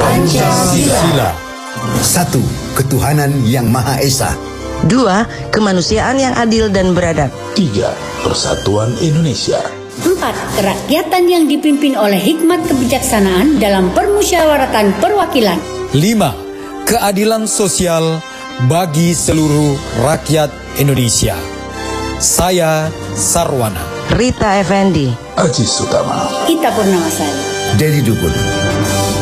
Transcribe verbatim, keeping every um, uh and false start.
Pancasila. Satu, ketuhanan yang Maha Esa. Dua, kemanusiaan yang adil dan beradab. Tiga, persatuan Indonesia. Empat, kerakyatan yang dipimpin oleh hikmat kebijaksanaan dalam permusyawaratan perwakilan. Lima, keadilan sosial bagi seluruh rakyat Indonesia. Saya Sarwana. Rita Effendi. Aziz Utama. Ita Purnawasari. Dedi Dukun.